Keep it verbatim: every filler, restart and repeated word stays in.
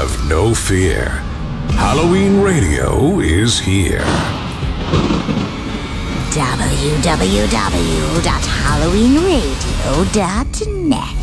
Have no fear. Halloween Radio is here. w w w dot halloween radio dot net